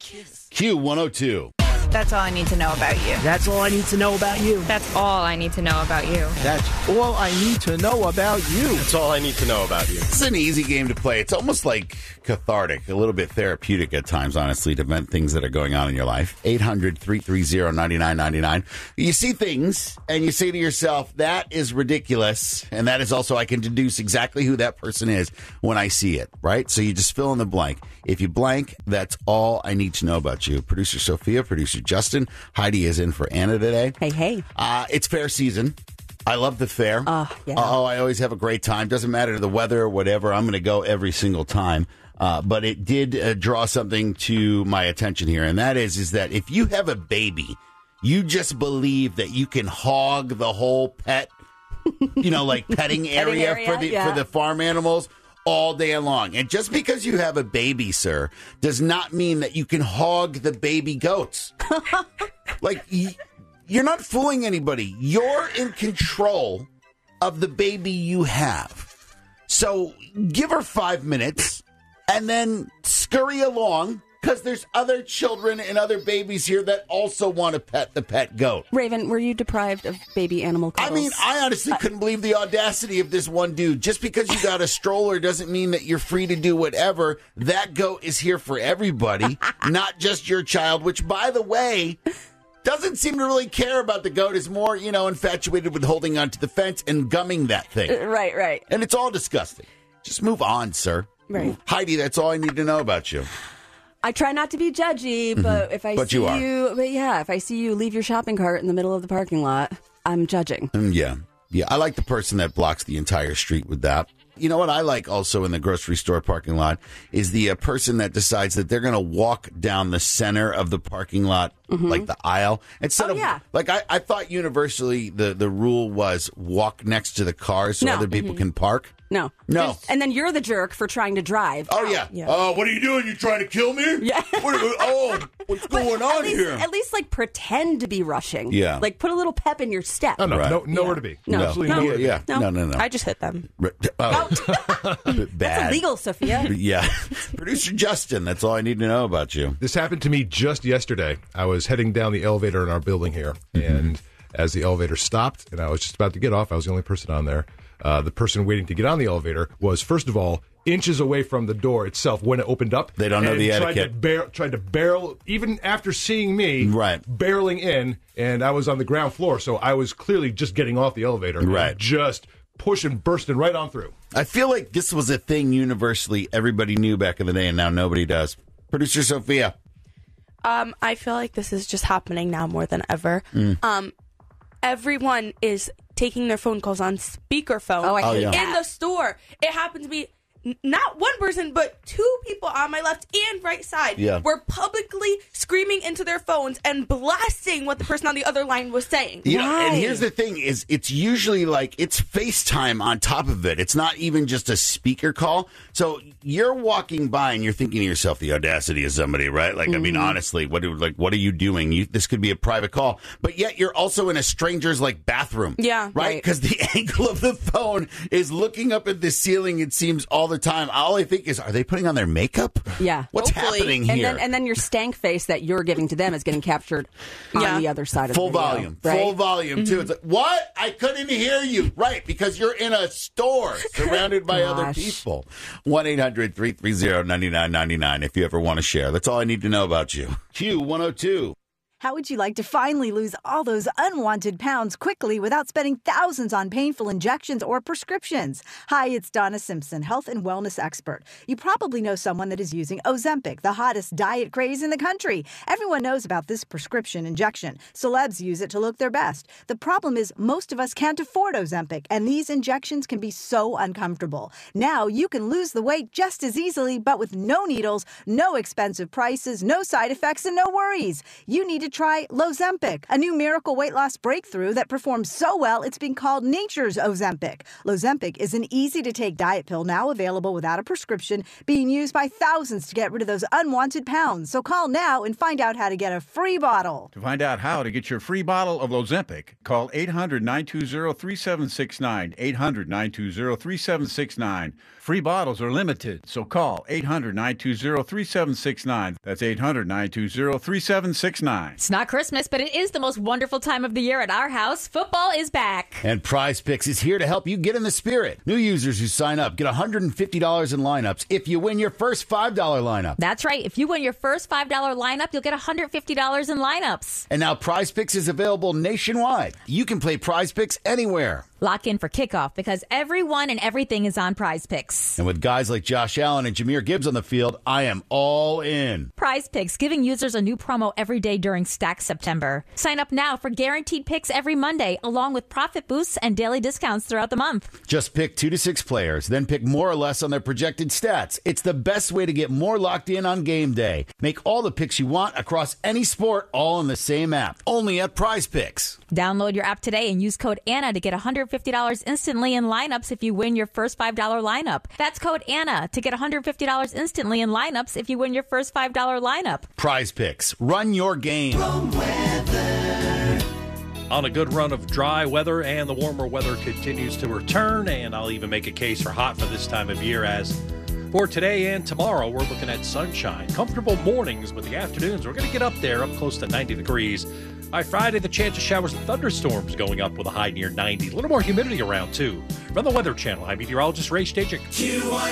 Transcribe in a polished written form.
Q102. That's all I need to know about you. That's all I need to know about you. That's all I need to know about you. That's all I need to know about you. That's all I need to know about you. It's an easy game to play. It's almost like cathartic, a little bit therapeutic at times, honestly, to vent things that are going on in your life. 800-330-9999. You see things, and you say to yourself, that is ridiculous, and that is also, I can deduce exactly who that person is when I see it, right? So you just fill in the blank. If you blank, that's all I need to know about you. Producer Sophia, producer Justin. Heidi is in for Anna today. Hey. It's fair season. I love the fair. Yeah. I always have a great time. Doesn't matter the weather or whatever. I'm going to go every single time. But it did draw something to my attention here, and that is that if you have a baby, you just believe that you can hog the whole pet, like petting area, for the farm animals all day long. And just because you have a baby, sir, does not mean that you can hog the baby goats. You're not fooling anybody. You're in control of the baby you have. So give her 5 minutes and then scurry along, because there's other children and other babies here that also want to pet the pet goat. Raven, were you deprived of baby animal cuddles? I mean, I honestly couldn't believe the audacity of this one dude. Just because you got a stroller doesn't mean that you're free to do whatever. That goat is here for everybody, not just your child, which, by the way, doesn't seem to really care about the goat. Is more, infatuated with holding onto the fence and gumming that thing. Right. And it's all disgusting. Just move on, sir. Right. Heidi, that's all I need to know about you. I try not to be judgy, but if I see if I see you leave your shopping cart in the middle of the parking lot, I'm judging. Yeah. I like the person that blocks the entire street with that. You know what I like also in the grocery store parking lot is the person that decides that they're going to walk down the center of the parking lot, like the aisle. Instead I thought universally the rule was walk next to the cars so other people can park. No. And then you're the jerk for trying to drive. Oh, yeah. Oh, what are you doing? You trying to kill me? Yeah. What's going on here? At least, pretend to be rushing. Yeah. Put a little pep in your step. Oh, no, nowhere to be. No. Absolutely nowhere to be. Yeah. No. I just hit them. Bad. That's illegal, Sophia. Yeah. Producer Justin, that's all I need to know about you. This happened to me just yesterday. I was heading down the elevator in our building here, and as the elevator stopped and I was just about to get off, I was the only person on there. The person waiting to get on the elevator was, first of all, inches away from the door itself when it opened up. They don't know the etiquette. Tried to barrel, even after seeing me, barreling in, and I was on the ground floor, so I was clearly just getting off the elevator. Right. Just pushing, bursting right on through. I feel like this was a thing universally everybody knew back in the day, and now nobody does. Producer Sophia. I feel like this is just happening now more than ever. Everyone is taking their phone calls on speakerphone in the store. It happened to be not one person, but two people on my left and right side were publicly screaming into their phones and blasting what the person on the other line was saying. And here's the thing is it's usually it's FaceTime on top of it. It's not even just a speaker call. So you're walking by and you're thinking to yourself, the audacity of somebody, right? I mean, honestly, what are you doing? This could be a private call, but yet you're also in a stranger's bathroom. Yeah. Right? Because the angle of the phone is looking up at the ceiling, it seems, all the time. All I think is, are they putting on their makeup? Yeah. What's happening here? And then your stank face that you're giving to them is getting captured on the other side of the video. Full volume, too. It's what? I couldn't hear you. Right, because you're in a store surrounded by other people. 1-800-330-9999 if you ever want to share. That's all I need to know about you. Q102. How would you like to finally lose all those unwanted pounds quickly without spending thousands on painful injections or prescriptions? Hi, it's Donna Simpson, health and wellness expert. You probably know someone that is using Ozempic, the hottest diet craze in the country. Everyone knows about this prescription injection. Celebs use it to look their best. The problem is most of us can't afford Ozempic, and these injections can be so uncomfortable. Now you can lose the weight just as easily, but with no needles, no expensive prices, no side effects, and no worries. You need to to try Lozempic, a new miracle weight loss breakthrough that performs so well it's been called nature's Ozempic. Lozempic is an easy-to-take diet pill now available without a prescription, being used by thousands to get rid of those unwanted pounds. So call now and find out how to get a free bottle. To find out how to get your free bottle of Lozempic, call 800-920-3769, 800-920-3769. Free bottles are limited, so call 800-920-3769. That's 800-920-3769. It's not Christmas, but it is the most wonderful time of the year at our house. Football is back. And Prize Picks is here to help you get in the spirit. New users who sign up get $150 in lineups if you win your first $5 lineup. That's right. If you win your first $5 lineup, you'll get $150 in lineups. And now Prize Picks is available nationwide. You can play Prize Picks anywhere. Lock in for kickoff because everyone and everything is on Prize Picks. And with guys like Josh Allen and Jahmyr Gibbs on the field, I am all in. Prize Picks, giving users a new promo every day during Stack September. Sign up now for guaranteed picks every Monday, along with profit boosts and daily discounts throughout the month. Just pick 2 to 6 players, then pick more or less on their projected stats. It's the best way to get more locked in on game day. Make all the picks you want across any sport, all in the same app. Only at Prize Picks. Download your app today and use code Anna to get $150 instantly in lineups if you win your first $5 lineup. That's code Anna to get $150 instantly in lineups if you win your first $5 lineup. Prize Picks. Run your game. On a good run of dry weather, and the warmer weather continues to return, and I'll even make a case for hot for this time of year. As for today and tomorrow, we're looking at sunshine, comfortable mornings, but the afternoons we're going to get up there, up close to 90 degrees. By Friday, the chance of showers and thunderstorms going up with a high near 90. A little more humidity around, too. From the Weather Channel, I'm meteorologist Ray Stachik.